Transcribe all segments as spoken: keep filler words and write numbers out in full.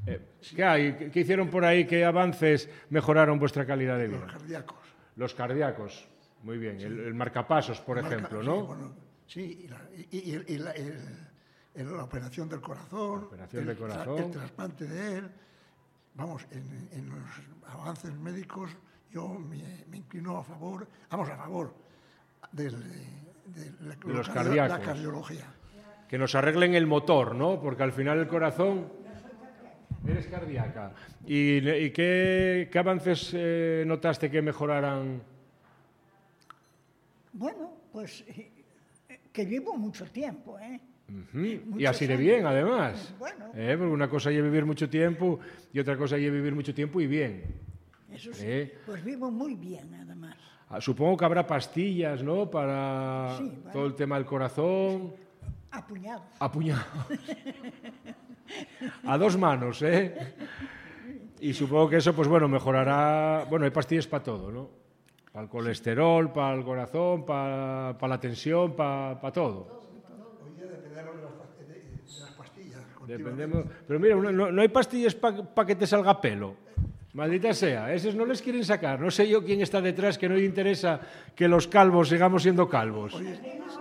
Eh, ¿Qué hay? ¿Qué hicieron por ahí? ¿Qué avances mejoraron vuestra calidad de vida? Los cardíacos. Los cardíacos. Muy bien. Sí. El, el marcapasos, por el ejemplo, marca, ¿no? Sí, bueno, sí y, la, y, y, y la, el, el, la operación del corazón, la operación el, del corazón. Tra, el trasplante de él. Vamos, en, en los avances médicos yo me, me inclino a favor, vamos, a favor del, de, la, de los cardio, cardíacos. La cardiología. Que nos arreglen el motor, ¿no? Porque al final el corazón... Eres cardíaca. ¿Y, y qué, qué avances eh, notaste que mejoraran? Bueno, pues eh, que vivo mucho tiempo, ¿eh? Uh-huh. Y así de bien, además. Bueno. ¿Eh? Porque una cosa es vivir mucho tiempo y otra cosa es vivir mucho tiempo y bien. Eso sí, ¿Eh? pues vivo muy bien, además. Supongo que habrá pastillas, ¿no? Para sí, bueno. todo el tema del corazón. A puñados. A puñados. A dos manos, ¿eh? Y supongo que eso, pues bueno, mejorará... Bueno, hay pastillas para todo, ¿no? Para el colesterol, para el corazón, para, para la tensión, para, para todo. Oye, dependemos de las, de, de las pastillas. Dependemos... Pero mira, no, no hay pastillas para pa que te salga pelo. Maldita sea, esos no les quieren sacar. No sé yo quién está detrás, que no le interesa que los calvos sigamos siendo calvos. Oye,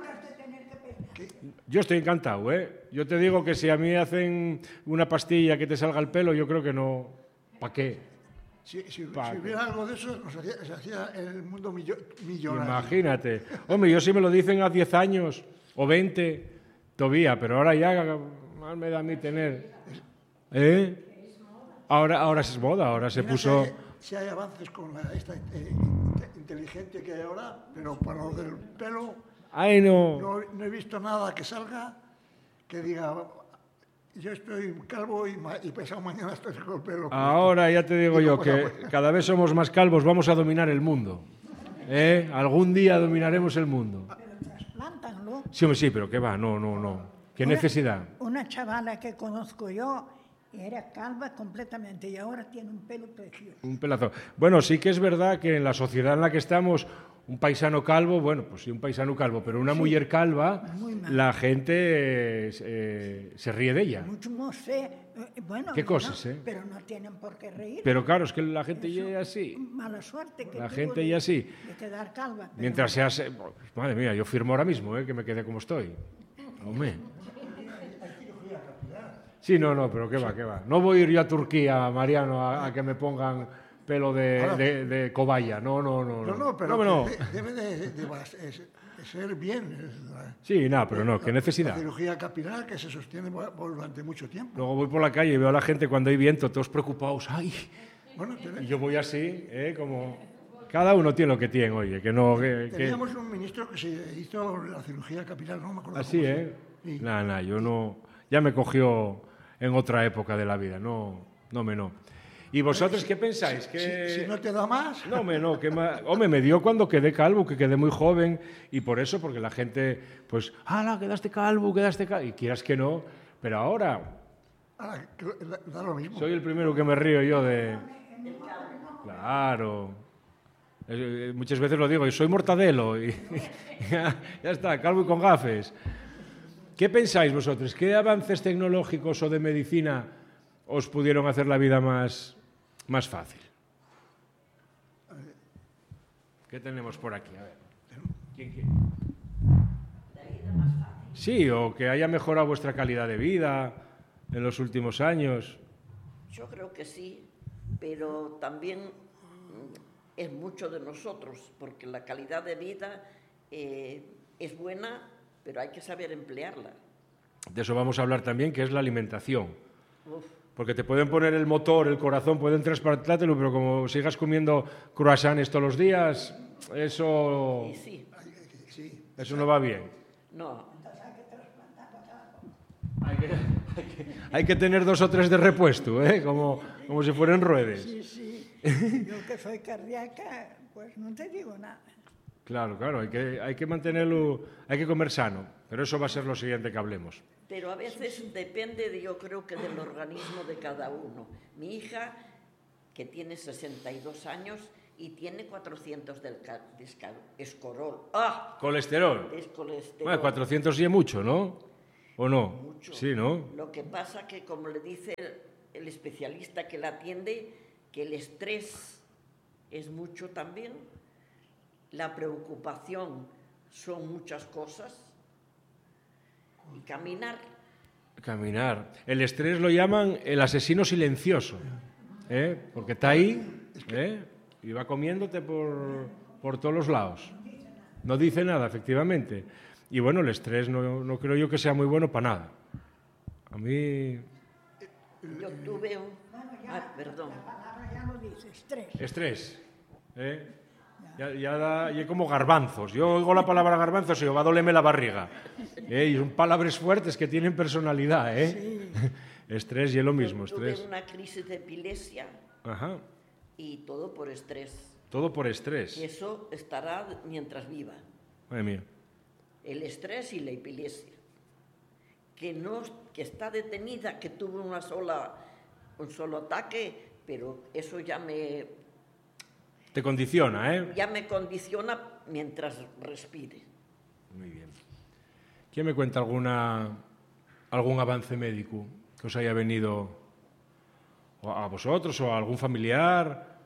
yo estoy encantado, ¿eh? Yo te digo que si a mí hacen una pastilla que te salga el pelo, yo creo que no. ¿Para qué? Si, si, si hubiera algo de eso, nos hacía, se hacía el mundo millo, millonario. Imagínate. Hombre, yo si me lo dicen a diez años o veinte, todavía, pero ahora ya más me da a mí tener. ¿Eh? Ahora, ahora es moda, ahora se Mira puso... Si hay, si hay avances con la, esta eh, inteligente que hay ahora, pero para lo del pelo... Ay, no. no. No he visto nada que salga que diga, yo estoy calvo y, y pasado mañana estoy con el pelo. Ahora ya te digo yo que cada vez somos más calvos, vamos a dominar el mundo. ¿Eh? Algún día dominaremos el mundo. Pero trasplántanlo. Sí, sí, pero ¿qué va? No, no, no. ¿Qué una, necesidad? Una chavala que conozco yo era calva completamente y ahora tiene un pelo precioso. Un pelazo. Bueno, sí que es verdad que en la sociedad en la que estamos, un paisano calvo, bueno, pues sí, un paisano calvo, pero una sí, mujer calva, la gente eh, se ríe de ella. Mucho no sé, bueno, ¿qué cosas, no, eh? Pero no tienen por qué reír. Pero claro, es que la gente ya es así. Mala suerte que la tuvo gente de, ya así. de quedar calva. Pero... Mientras seas... Madre mía, yo firmo ahora mismo, eh, que me quede como estoy. Hombre. Sí, no, no, pero qué va, qué va. No voy a ir yo a Turquía, Mariano, a, a que me pongan pelo de, Ahora, de, de cobaya. No, no, no. No, no, pero no, no. De, debe de, de, de ser bien. La, sí, nada, pero no, qué necesidad. La cirugía capilar que se sostiene durante mucho tiempo. Luego voy por la calle y veo a la gente cuando hay viento, todos preocupados. ¡Ay! Bueno, y yo voy así, ¿eh? Como... Cada uno tiene lo que tiene, oye, que no... Que, Teníamos que... un ministro que se hizo la cirugía capilar, no me acuerdo. Así, cómo ¿eh? Sí. Nada, nada, yo no... Ya me cogió en otra época de la vida, no, no me no. ¿Y vosotros si, qué pensáis? Si, que... si, si no te da más... No, me no, que más... Hombre, me dio cuando quedé calvo, que quedé muy joven, y por eso, porque la gente, pues, ¡hala, quedaste calvo, quedaste calvo! Y quieras que no, pero ahora... Ah, da lo mismo. Soy el primero que me río yo de... Claro... Muchas veces lo digo, y soy mortadelo, y ya, ya está, calvo y con gafes. ¿Qué pensáis vosotros? ¿Qué avances tecnológicos o de medicina os pudieron hacer la vida más, más fácil? ¿Qué tenemos por aquí? A ver. ¿Quién quiere? La vida más fácil. Sí, o que haya mejorado vuestra calidad de vida en los últimos años. Yo creo que sí, pero también es mucho de nosotros, porque la calidad de vida eh, es buena, pero hay que saber emplearla. De eso vamos a hablar también, que es la alimentación. Uf. Porque te pueden poner el motor, el corazón, pueden trasplantártelo, pero como sigas comiendo croissants todos los días, eso, sí, sí. eso no va bien. No. Hay que, hay, que, hay que tener dos o tres de repuesto, ¿eh? como, como si fueran ruedas. Sí, sí. Yo que soy cardíaca, pues no te digo nada. Claro, claro, hay que, hay que mantenerlo, hay que comer sano, pero eso va a ser lo siguiente que hablemos. Pero a veces depende, de, yo creo que del organismo de cada uno. Mi hija, que tiene sesenta y dos años y tiene cuatrocientos del escorol. ¡Ah! ¿Colesterol? Es colesterol. Bueno, cuatrocientos y es mucho, ¿no? ¿O no? Mucho. Sí, ¿no? Lo que pasa que, como le dice el especialista que la atiende que el estrés es mucho también, la preocupación son muchas cosas, y caminar. Caminar. El estrés lo llaman el asesino silencioso, ¿eh? Porque está ahí, ¿eh? Y va comiéndote por, por todos los lados. No dice nada, efectivamente. Y bueno, el estrés no, no creo yo que sea muy bueno para nada. A mí... Yo tuve un... Ah, perdón. La palabra ya lo dice, estrés. Estrés, ¿eh? Ya, ya, da, ya como garbanzos. Yo oigo la palabra garbanzos y va a dolerme la barriga. ¿Eh? Y son palabras fuertes que tienen personalidad, ¿eh? Sí. Estrés y es lo mismo, Yo tuve estrés. una crisis de epilepsia Ajá. y todo por estrés. Todo por estrés. Y eso estará mientras viva. Madre mía. El estrés y la epilepsia. Que, no, que está detenida, que tuvo una sola, un solo ataque, pero eso ya me, Te condiciona, ¿eh? ya me condiciona mientras respire. Muy bien. ¿Quién me cuenta alguna, algún avance médico que os haya venido o a vosotros o a algún familiar?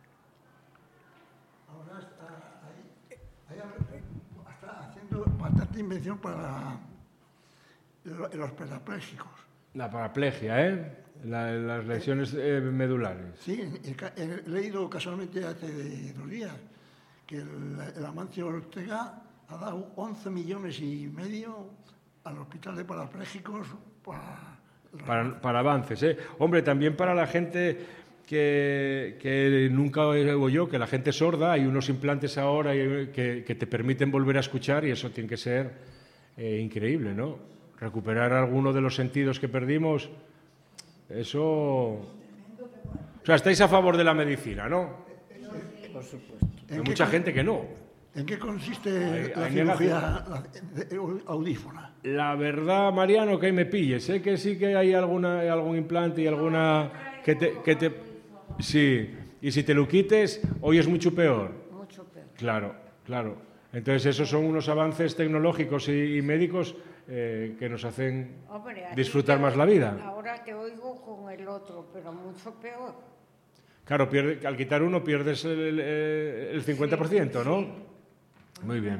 Ahora está, ahí, ahí está haciendo bastante invención para lo- los parapléjicos. La paraplegia, ¿eh? La- las lesiones eh, medulares. Sí, he, ca- he leído casualmente hace dos días que el, el Amancio Ortega ha dado once millones y medio al hospital de parapléjicos para... Para, para avances, ¿eh? Hombre, también para la gente que, que nunca oigo yo, que la gente sorda, hay unos implantes ahora que, que te permiten volver a escuchar y eso tiene que ser eh, increíble, ¿no? Recuperar alguno de los sentidos que perdimos, eso... O sea, estáis a favor de la medicina, ¿no? Por supuesto. Hay ¿En qué mucha con- gente que no. ¿En qué consiste Hay- la hay cirugía la- de- audífona? La verdad, Mariano, que ahí me pilles. Sé que sí que hay alguna, algún implante y alguna... Que te, que te... Sí, y si te lo quites, oyes mucho peor. Mucho peor. Claro, claro. Entonces, esos son unos avances tecnológicos y, y médicos eh, que nos hacen Hombre, a ti disfrutar te- más la vida. Ahora te oigo con el otro, pero mucho peor. Claro, pierde, al quitar uno pierdes el, el, el cincuenta por ciento, ¿no? Muy bien.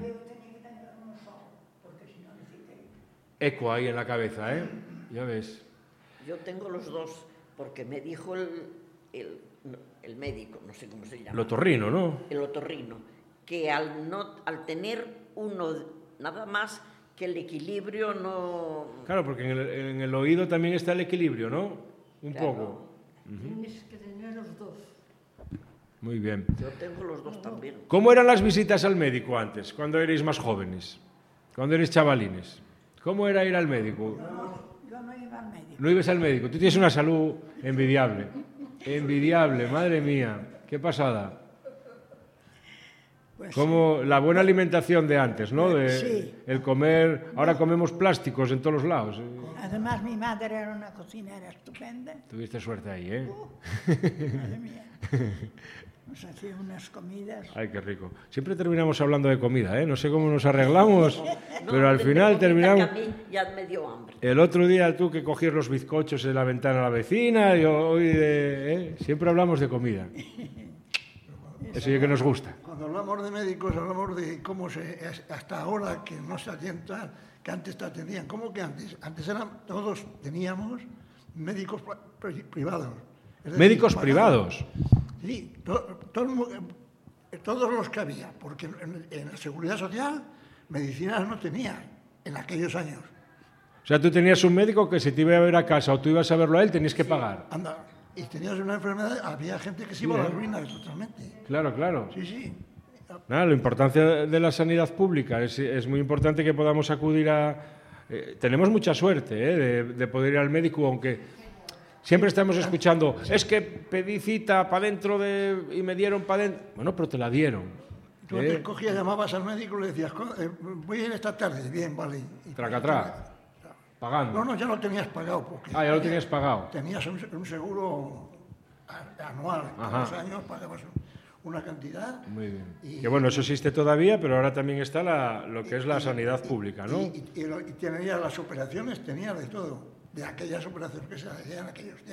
Eco ahí en la cabeza, ¿eh? Ya ves. Yo tengo los dos, porque me dijo el, el, el médico, no sé cómo se llama. El otorrino, ¿no? El otorrino, que al, no, al tener uno nada más, que el equilibrio no... Claro, porque en el, en el oído también está el equilibrio, ¿no? Un Claro. poco. Tienes que tener los dos. Muy bien. Yo tengo los dos también. ¿Cómo eran las visitas al médico antes, cuando erais más jóvenes? Cuando erais chavalines. ¿Cómo era ir al médico? Yo no iba al médico. No ibas al médico. Tú tienes una salud envidiable. Envidiable, madre mía. Qué pasada. Pues Como la buena alimentación de antes, ¿no? De, Sí. El comer... Ahora comemos plásticos en todos los lados. además mi madre era una cocinera estupenda. Tuviste suerte ahí, ¿eh? Madre mía. Nos hacía unas comidas. Ay, qué rico. Siempre terminamos hablando de comida, ¿eh? No sé cómo nos arreglamos, No, pero al de final comida terminamos... que a mí ya me dio hambre. El otro día tú que cogías los bizcochos en la ventana a la vecina, y hoy de, ¿eh? Siempre hablamos de comida. Eso ya que nos gusta. Cuando hablamos de médicos, hablamos de cómo se, hasta ahora que no se atiendan, que antes te atendían. ¿Cómo que antes? Antes eran, todos teníamos médicos pri- privados. Es decir, Médicos pagados. privados. Sí, to- todo el mu- eh, todos los que había, porque en, en la Seguridad Social medicinas no tenía en aquellos años. O sea, tú tenías un médico que si te iba a ver a casa o tú ibas a verlo a él, tenías que pagar. Anda, y tenías una enfermedad, había gente que se iba a la ¿eh? ruina totalmente. Claro, claro. Sí, sí. Nada, la importancia de la sanidad pública. Es, es muy importante que podamos acudir a... eh, tenemos mucha suerte ¿eh? de, de poder ir al médico, aunque siempre estamos escuchando, es que pedí cita para dentro de... y me dieron para dentro. Bueno, pero te la dieron. Tú ¿eh? te cogías, llamabas al médico y le decías, "Co- eh, voy a ir esta tarde, bien, vale. Y- Tracatrá. Pagando. No, no, ya lo tenías pagado, porque Ah, ya lo tenías pagado. tenías un, un seguro a- anual, todos Ajá. los años pagabas una cantidad. Muy bien. Y- Que bueno, eso existe todavía, pero ahora también está la, lo que es la sanidad pública, ¿no? Y, y, y lo- y tenías las operaciones, tenías de todo, de aquellas operaciones que se hacían en aquellos tiempos.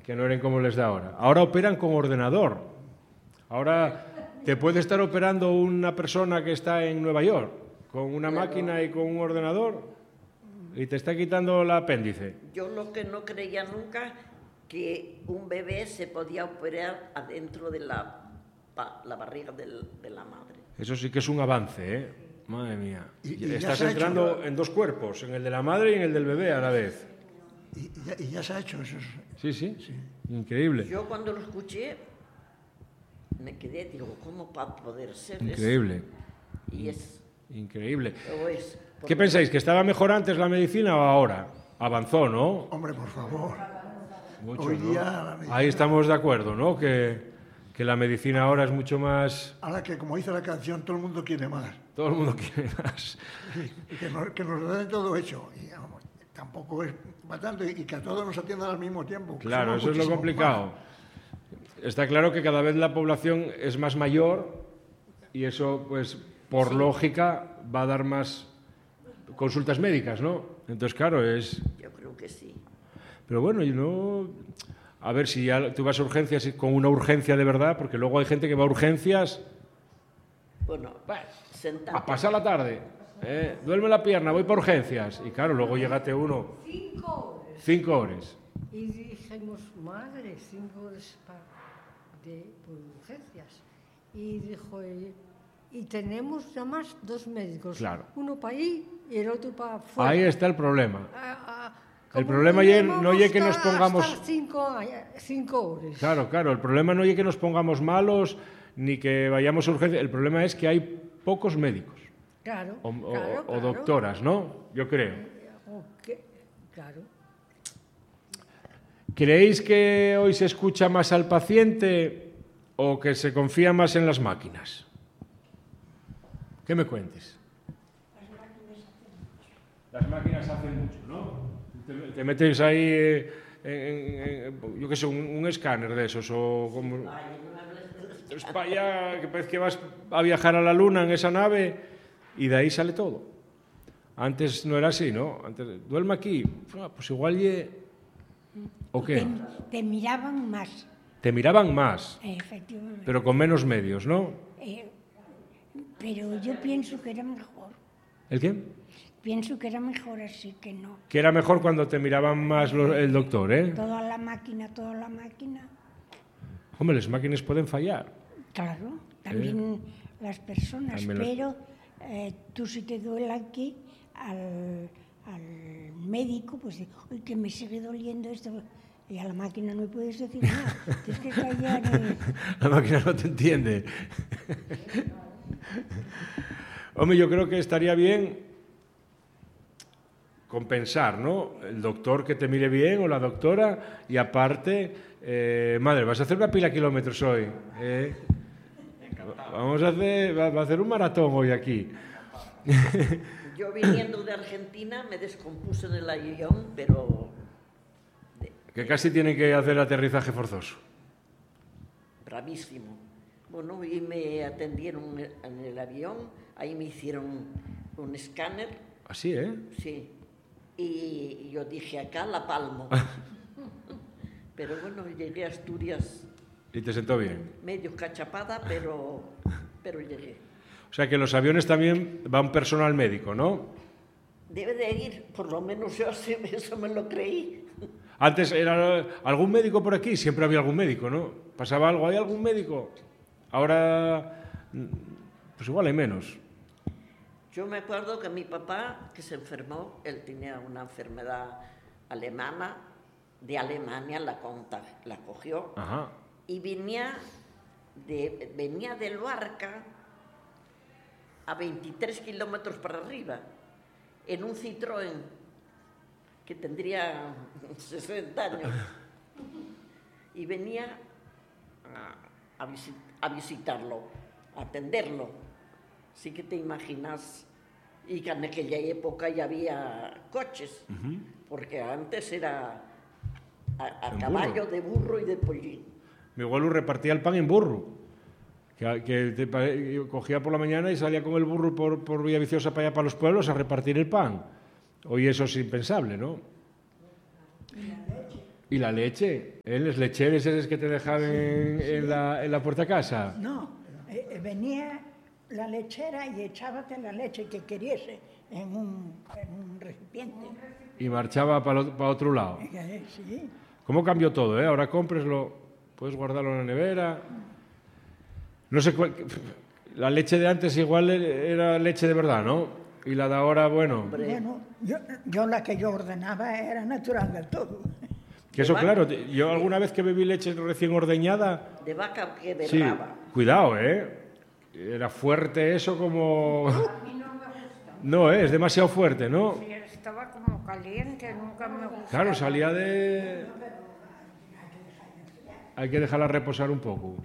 que no eran como les da ahora. Ahora operan con ordenador. Ahora te puede estar operando una persona que está en Nueva York con una máquina y con un ordenador y te está quitando el apéndice. Yo lo que no creía nunca, que un bebé se podía operar adentro de la, la barriga del, de la madre. Eso sí que es un avance, ¿eh? Madre mía. Y, y Estás ya entrando hecho, en dos cuerpos, en el de la madre y en el del bebé a la vez. Y, y, ya, y ya se ha hecho eso. Sí, sí, sí. Increíble. Yo cuando lo escuché me quedé, digo, ¿cómo va a poder ser Increíble. eso? Y es... Increíble. o es ¿Qué pensáis? ¿Que estaba mejor antes la medicina o ahora? Avanzó, ¿no? Hombre, por favor. Mucho, Hoy ¿no? día la medicina- Ahí estamos de acuerdo, ¿no? Que, que la medicina ahora es mucho más... Ahora que, como dice la canción, todo el mundo quiere más. Todo el mundo quiere más. Y que, nos, que nos den todo hecho. Y vamos, tampoco es para tanto. Y que a todos nos atiendan al mismo tiempo. que Claro, somos eso es lo muchísimos complicado. Está claro que cada vez la población es más mayor y eso, pues, por lógica, va a dar más consultas médicas, ¿no? Entonces, claro, es... yo creo que sí. Pero bueno, yo no... A ver, si ya tú vas a urgencias y con una urgencia de verdad, porque luego hay gente que va a urgencias Bueno, sentate. a pasar la tarde. ¿eh? Duerme la pierna, voy para urgencias. Y claro, luego llegate uno... Cinco horas. Cinco horas. Y dijimos, madre, cinco horas pa- de, por urgencias. Y dijo, y, y tenemos nada más dos médicos. Claro. Uno para ahí y el otro para afuera. Ahí está el problema. Ah, ah, El como problema ye- no íbamos ye que nos a- a pongamos- estar Cinco, a- cinco horas. Claro, claro, el problema no es que nos pongamos malos ni que vayamos a urgencias, el problema es que hay pocos médicos Claro, o, o- claro, o claro. doctoras, ¿no? Yo creo. O que- claro. ¿Creéis que hoy se escucha más al paciente o que se confía más en las máquinas? ¿Qué me cuentes? Las máquinas hacen mucho, ¿no? Te, te metes ahí, eh, en, en- yo qué sé, un, un escáner de esos o como... Es para allá, que parece que vas a viajar a la luna en esa nave y de ahí sale todo. Antes no era así, ¿no? Antes, duerme aquí, ah, pues igual ye... ¿O qué? Te, te miraban más, Te miraban más, efectivamente. pero con menos medios, ¿no? Eh, pero yo pienso que era mejor. ¿El qué? Pienso que era mejor así que no. Que era mejor cuando te miraban más lo- el doctor, ¿eh? Toda la máquina, toda la máquina. Hombre, las máquinas pueden fallar. Claro, también las personas, También las- pero eh, tú si te duele aquí, al, al médico, pues dice, uy, que me sigue doliendo esto. Y a la máquina no le puedes decir nada. Tienes que callar. eh. La máquina no te entiende. Hombre, yo creo que estaría bien compensar, ¿no? El doctor que te mire bien o la doctora y aparte, eh, madre, vas a hacer una pila de kilómetros hoy. ¿eh? Vamos a hacer, va va a hacer un maratón hoy aquí. Yo viniendo de Argentina me descompuse en el avión, pero Que casi tienen que hacer aterrizaje forzoso. bravísimo. Bueno, y me atendieron en el avión, ahí me hicieron un escáner, Así, ¿eh? sí, y yo dije, acá la palmo. Pero bueno, llegué a Asturias Y te sentó bien. medio cachapada, pero, pero llegué. O sea que los aviones también van personal médico, ¿no? Debe de ir, por lo menos yo así- eso me lo creí. Antes era algún médico por aquí, siempre había algún médico, ¿no? Pasaba algo, ¿hay algún médico? Ahora, pues igual hay menos. Yo me acuerdo que mi papá, que se enfermó, él tenía una enfermedad alemana, de Alemania la, conta, la cogió, Ajá. y venía de, venía de Luarca a veintitrés kilómetros para arriba, en un Citroën, que tendría sesenta años, y venía a, a, visit, a visitarlo, a atenderlo. Sí que te imaginas, y que en aquella época ya había coches, uh-huh. porque antes era a, a caballo, burro. de burro y de pollín. Mi abuelo repartía el pan en burro, que, que te, cogía por la mañana y salía con el burro por, por Villaviciosa para allá, para los pueblos, a repartir el pan. Hoy eso es impensable, ¿no? Y la leche. ¿Y la leche? ¿Eh? ¿Los lecheres esos que te dejaban en, en, la, en la puerta de casa? No, eh, venía la lechera y echábate la leche que queriese en un, en un recipiente. Y marchaba para otro lado. Eh, sí. ¿Cómo cambió todo? ¿Eh? Ahora cómpreslo, puedes guardarlo en la nevera. No sé cuál... La leche de antes igual era leche de verdad, ¿no? Y la de ahora, bueno... Bueno, yo, yo la que yo ordenaba era natural del todo. Que eso, claro, yo alguna vez que bebí leche recién ordeñada... De vaca que de sí, brava. Cuidado, ¿eh? Era fuerte eso como... No, ¿eh? Es demasiado fuerte, ¿no? Sí, estaba como caliente, nunca me gustó. Claro, salía de... Hay que dejarla reposar un poco.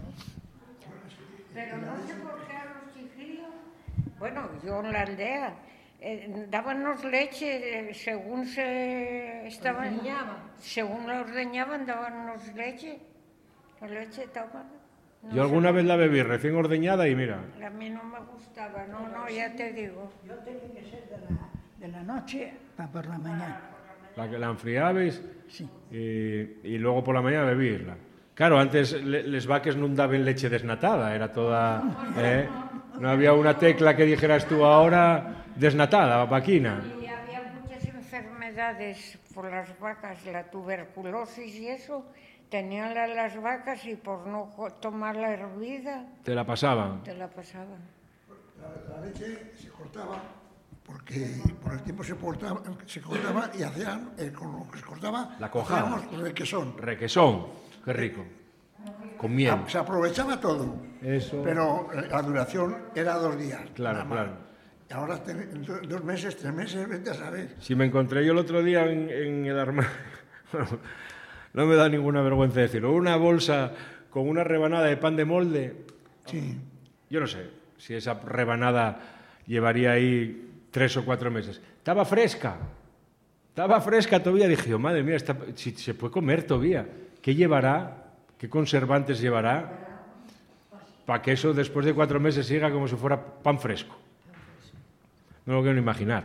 Pero no sé por qué a los chiquillos, bueno, yo en la aldea, eh, dábamos leche eh, según se estaban, según la ordeñaban, dábamos leche, la leche tomada. No Yo alguna vez la bebí recién ordeñada y mira... A mí no me gustaba, no, no, ya te digo. Yo tenía que ser de la, de la noche para por la mañana. La que la enfriabais Sí. y, y luego por la mañana bebirla. Claro, antes le, les vaques no daban leche desnatada, era toda... ¿eh? No había una tecla que dijeras tú ahora desnatada, vaquina. Y había muchas enfermedades por las vacas, la tuberculosis y eso, tenían la- las vacas y por no co- tomar la hervida, Te la pasaban. te la pasaban. La, la leche se cortaba porque por el tiempo se cortaba, se cortaba y hacían, eh, con lo que se cortaba, La cojada. hacíamos requesón. Requesón, qué rico. Con miel. Ah, Se aprovechaba todo, Eso. pero la duración era dos días. Claro, nada más. claro. Y ahora ten- do- dos meses, tres meses, vete a saber. Si me encontré yo el otro día en, en el armario, no me da ninguna vergüenza decirlo, una bolsa con una rebanada de pan de molde. Sí. Yo no sé si esa rebanada llevaría ahí tres o cuatro meses. Estaba fresca, estaba fresca todavía. Dije, oh, madre mía, esta- si se puede comer todavía. ¿Qué llevará? ¿Qué conservantes llevará? Para que eso después de cuatro meses siga como si fuera pan fresco. No lo quiero ni imaginar.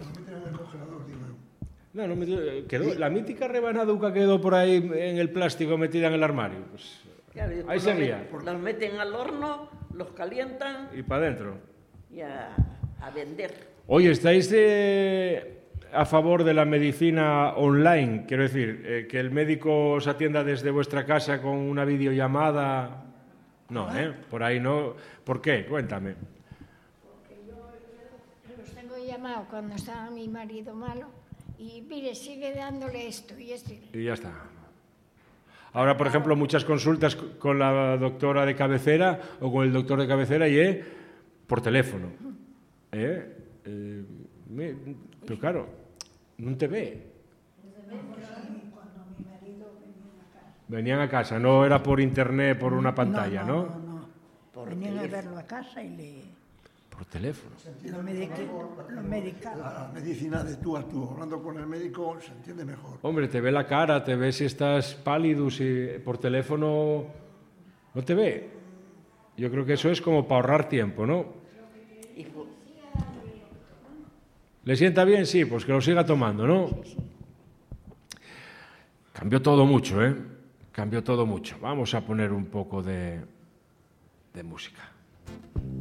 No, no me quedó, la mítica rebanaduca quedó por ahí en el plástico metida en el armario. Pues, Claro, y ahí después seguía. los, los meten al horno, los calientan Y para adentro. y a, a vender. Oye, ¿estáis eh, a favor de la medicina online? Quiero decir, eh, que el médico os atienda desde vuestra casa con una videollamada. No, ¿eh? Por ahí no. ¿Por qué? Cuéntame. Los tengo llamado cuando estaba mi marido malo y mire, sigue dándole esto y esto. Y ya está. Ahora, por ejemplo, muchas consultas con la doctora de cabecera o con el doctor de cabecera y eh, por teléfono. ¿Eh? Eh, me- pero claro, no te ve. Venían a casa, no era por internet, por una pantalla, ¿no? No, no, no. Venían a verlo a casa y le, Por teléfono. lo, mediqui- lo medicaban. La medicina de tú a tú, hablando con el médico, se entiende mejor. Hombre, te ve la cara, te ve si estás pálido, si por teléfono no te ve. Yo creo que eso es como para ahorrar tiempo, ¿no? Y fu- ¿Le sienta bien? Sí, pues que lo siga tomando, ¿no? Cambió todo mucho, ¿eh? Cambió todo mucho. Vamos a poner un poco de, de música.